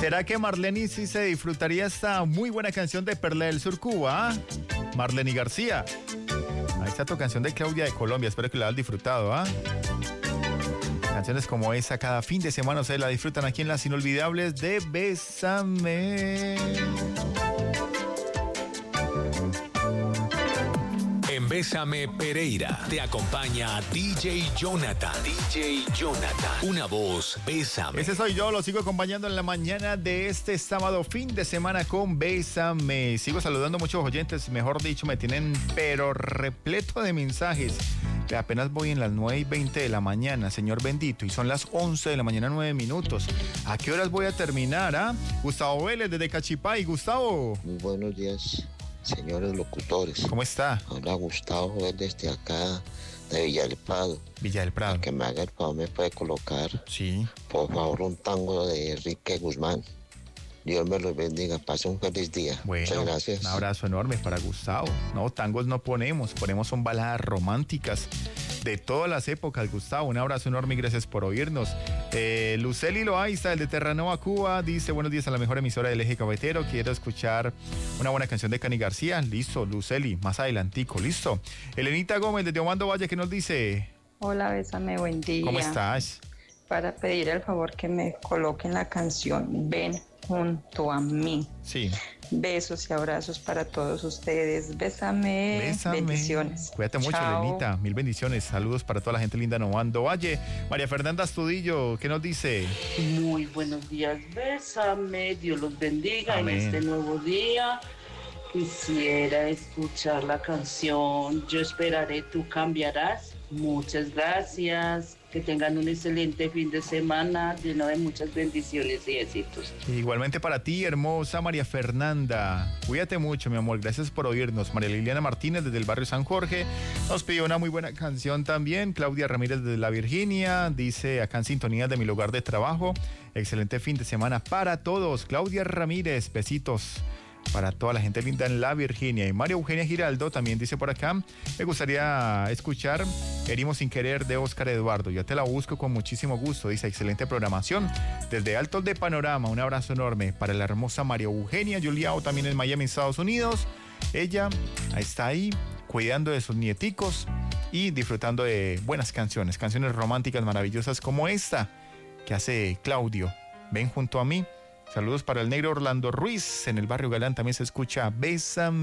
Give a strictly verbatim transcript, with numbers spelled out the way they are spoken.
¿Será que Marleni sí se disfrutaría esta muy buena canción de Perla del Sur Cuba? ¿Ah? Marleni García. Ahí está tu canción de Claudia de Colombia. Espero que la hayas disfrutado. ¿Ah? Canciones como esa cada fin de semana ustedes la disfrutan aquí en Las Inolvidables de Bésame. En Bésame Pereira te acompaña D J Jonathan. D J Jonathan. Una voz, Bésame. Ese soy yo, lo sigo acompañando en la mañana de este sábado, fin de semana con Bésame. Sigo saludando a muchos oyentes, mejor dicho, me tienen pero repleto de mensajes. Apenas voy en las nueve y veinte de la mañana, señor bendito, y son las once de la mañana, nueve minutos. ¿A qué horas voy a terminar, ah? Gustavo Vélez, desde Cachipay. Gustavo. Muy buenos días, señores locutores. ¿Cómo está? Hola, Gustavo, desde acá, de Villa del Prado. Villa del Prado. Que me haga el favor, me puede colocar, sí, por favor, un tango de Enrique Guzmán. Dios me los bendiga, pase un feliz día. Bueno, muchas gracias. Un abrazo enorme para Gustavo. No, tangos no ponemos, ponemos son baladas románticas de todas las épocas, Gustavo. Un abrazo enorme y gracias por oírnos. Eh, Luceli Loaiza, el de Terranova, Cuba, dice: buenos días a la mejor emisora del eje cafetero. Quiero escuchar una buena canción de Cani García. Listo, Luceli, más adelantico, listo. Elenita Gómez, desde Obando Valle, ¿qué nos dice? Hola, Bésame, buen día. ¿Cómo estás? Para pedir el favor que me coloquen la canción Ven junto a mí. Sí. Besos y abrazos para todos ustedes. Bésame. Bésame. Bendiciones. Cuídate mucho, Chao. Elenita. Mil bendiciones. Saludos para toda la gente linda de Obando Valle. María Fernanda Astudillo, ¿qué nos dice? Muy buenos días, Bésame. Dios los bendiga. Amén. En este nuevo día. Quisiera escuchar la canción Yo esperaré, tú cambiarás. Muchas gracias. Que tengan un excelente fin de semana lleno de muchas bendiciones y éxitos. Igualmente para ti, hermosa María Fernanda. Cuídate mucho, mi amor. Gracias por oírnos. María Liliana Martínez desde el barrio San Jorge nos pidió una muy buena canción también. Claudia Ramírez desde la Virginia dice: acá en sintonía de mi lugar de trabajo. Excelente fin de semana para todos. Claudia Ramírez, besitos para toda la gente linda en la Virginia. Y María Eugenia Giraldo también dice por acá: me gustaría escuchar Herimos sin querer de Oscar Eduardo. Ya te la busco con muchísimo gusto. Dice: excelente programación desde Altos de Panorama. Un abrazo enorme para la hermosa María Eugenia Juliao, también en Miami, Estados Unidos. Ella está ahí cuidando de sus nieticos y disfrutando de buenas canciones, canciones románticas maravillosas como esta que hace Claudio. Ven junto a mí. Saludos para el negro Orlando Ruiz. En el barrio Galán también se escucha Bésame.